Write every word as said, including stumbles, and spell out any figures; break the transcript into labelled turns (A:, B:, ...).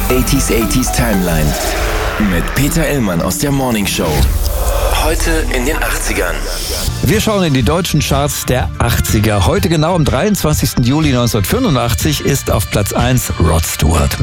A: achtziger achtziger Timeline mit Peter Illmann aus der Morning Show. Heute in den achtzigern.
B: Wir schauen in die deutschen Charts der achtziger. Heute genau am dreiundzwanzigsten Juli neunzehnhundertfünfundachtzig ist auf Platz eins Rod Stewart